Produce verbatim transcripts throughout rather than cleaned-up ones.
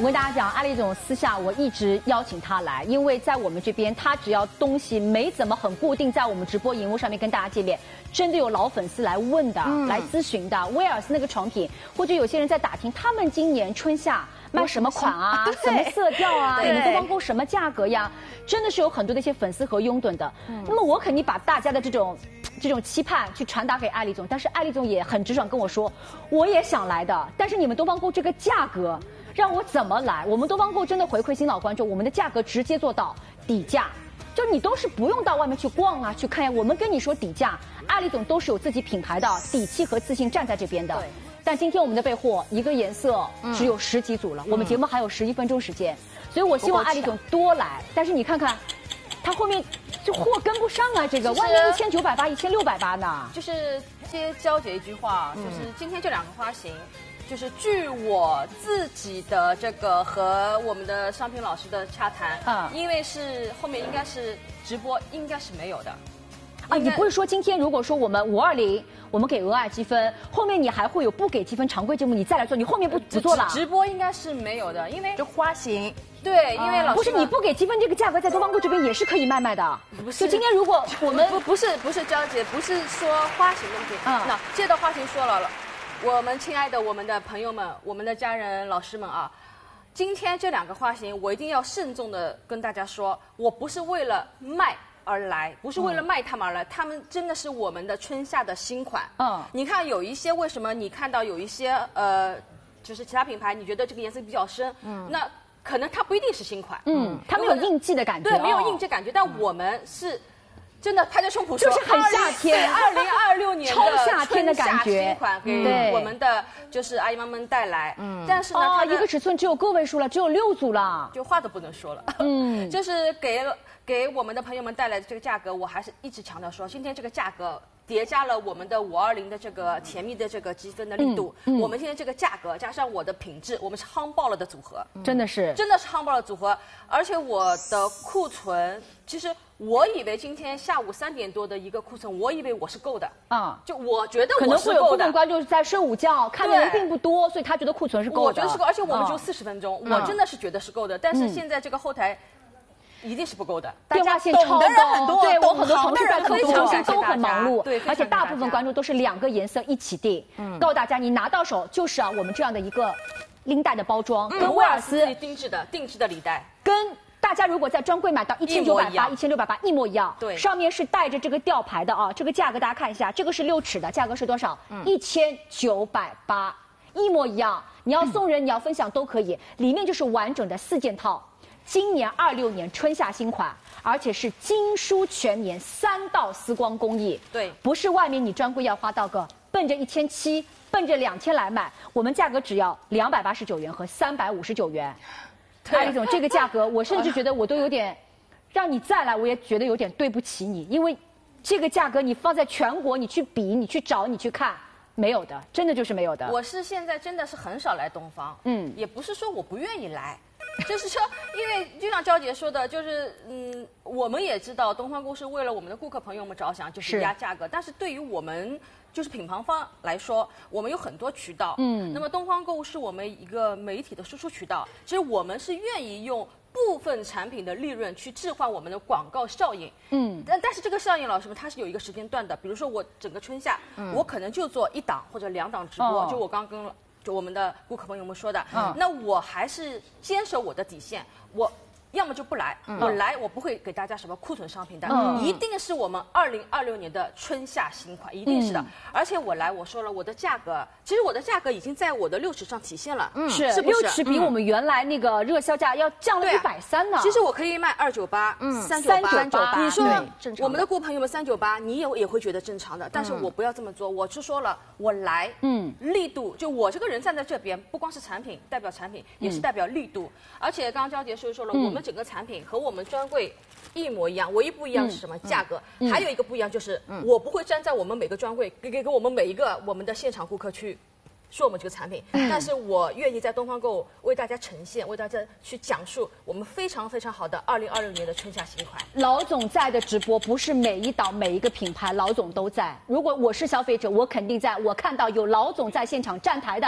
我跟大家讲，阿丽总私下我一直邀请她来，因为在我们这边，她只要东西没怎么很固定，在我们直播荧幕上面跟大家见面，真的有老粉丝来问的、嗯、来咨询的。威尔斯那个床品，或者有些人在打听，他们今年春夏卖什么款啊？什么色调啊？你们多方购什么价格呀？真的是有很多的一些粉丝和拥趸的。嗯、那么我肯定把大家的这种。这种期盼去传达给艾丽总，但是艾丽总也很直爽跟我说，我也想来的，但是你们东方购这个价格，让我怎么来？我们东方购真的回馈新老观众，我们的价格直接做到底价，就你都是不用到外面去逛啊，去看呀，我们跟你说底价，艾丽总都是有自己品牌的底气和自信站在这边的。但今天我们的备货一个颜色只有十几组了，嗯、我们节目还有十一分钟时间，所以我希望艾丽总多来。但是你看看，他后面。这货跟不上啊！这个外面一千九百八、一千六百八呢。 就是接娇姐一句话，就是今天这两个花型，就是据我自己的这个和我们的商品老师的洽谈，嗯，因为是后面应该是直播，应该是没有的。 啊，你不是说今天如果说我们五二零，我们给额外积分，后面你还会有不给积分常规节目，你再来做，你后面不不做了？ 直播应该是没有的，因为就花型。 对，因为老师、 不是你不给积分，这个价格在东方购这边也是可以卖卖的。 不是， 就今天如果我们不不是不是娇姐，不是说花型的问题。嗯，那接着花型说了了，我们亲爱的我们的朋友们，我们的家人老师们啊，今天这两个花型，我一定要慎重的跟大家说，我不是为了卖而来，不是为了卖他们而来，他们真的是我们的春夏的新款。嗯，你看有一些为什么你看到有一些呃，就是其他品牌，你觉得这个颜色比较深，嗯，那。可能它不一定是新款，嗯， 它没有应季的感觉， 对，没有应季感觉。但我们是真的拍着胸脯说， 就是很夏天， 二零二六年超夏天的感觉， 新款给我们的就是阿姨妈们带来。嗯，但是呢，它一个尺寸只有个位数了，只有六组了， 就话都不能说了。嗯，就是给给我们的朋友们带来的这个价格，我还是一直强调说，今天这个价格。叠加了我们的五二零的这个甜蜜的这个积分的力度，嗯嗯、我们现在这个价格加上我的品质，我们是夯爆了的组合， 真的是， 真的是夯爆了组合。而且我的库存，其实我以为今天下午三点多的一个库存，我以为我是够的啊，就我觉得我是够的。可能会有部分观众在睡午觉，看的人并不多，所以他觉得库存是够的。 我觉得是够，而且我们就四十分钟，嗯、我真的是觉得是够的。但是现在这个后台。一定是不够的， 电话线超高，对我很多同事在非常都很忙碌， 对， 而且大部分观众都是两个颜色一起订，嗯，告诉大家你拿到手就是啊我们这样的一个拎带的包装，跟威尔斯定制的定制的礼袋， 跟大家如果在专柜买到一千九百八、一千六百八一模一样， 对， 上面是带着这个吊牌的啊，这个价格大家看一下，这个是六尺的，价格是多少？一千九百八，一模一样，你要送人，你要分享都可以，里面就是完整的四件套。今年二六年春夏新款，而且是精梳全棉三道丝光工艺。 对， 不是外面你专柜要花到个奔着一千七、奔着两千来买，我们价格只要两百八十九元和三百五十九元。艾丽总，这个价格我甚至觉得我都有点，让你再来我也觉得有点对不起你，因为这个价格你放在全国你去比、你去找、你去看。没有的，真的就是没有的。 我是现在真的是很少来东方，嗯，也不是说我不愿意来，就是说，因为就像娇姐说的，就是嗯，我们也知道东方购是为了我们的顾客朋友们着想，就是压价格，但是对于我们就是品牌方来说，我们有很多渠道，嗯，那么东方购是我们一个媒体的输出渠道，其实我们是愿意用。部分产品的利润去置换我们的广告效应，嗯，但但是这个效应，老师们它是有一个时间段的，比如说我整个春夏，嗯、我可能就做一档或者两档直播，哦、就我刚跟就我们的顾客朋友们说的，嗯、那我还是坚守我的底线，我。要么就不来，嗯、我来我不会给大家什么库存商品单，嗯、一定是我们二零二六年的春夏新款，一定是的。嗯、而且我来，我说了我的价格，其实我的价格已经在我的六尺上体现了， 嗯，是六尺比我们原来那个热销价要降了一百三呢。 其实我可以卖二九八，嗯，三九八，你说我们的顾客朋友们三九八，你也也会觉得正常的，但是我不要这么做，我是说了，我来，嗯，力度就我这个人站在这边，不光是产品代表产品，也是代表力度，而且刚刚娇姐说说了，我们。整个产品和我们专柜一模一样，唯一不一样是什么？嗯、价格。嗯、还有一个不一样就是，嗯、我不会站在我们每个专柜给给给我们每一个我们的现场顾客去说我们这个产品，嗯、但是我愿意在东方购为大家呈现，为大家去讲述我们非常非常好的二零二六年的春夏新款。 老总在的直播不是每一档每一个品牌老总都在，如果我是消费者，我肯定在，我看到有老总在现场站台的。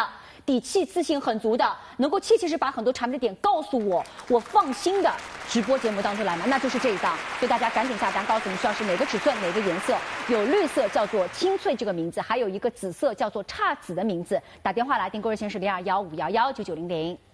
底气自信很足的，能够切切实把很多产品的点告诉我，我放心的直播节目当中来买，那就是这一档。所以大家赶紧下单，告诉我们需要是哪个尺寸、哪个颜色，有绿色叫做清脆这个名字，还有一个紫色叫做姹紫的名字。打电话来订购热线是零二幺五幺幺九九零零。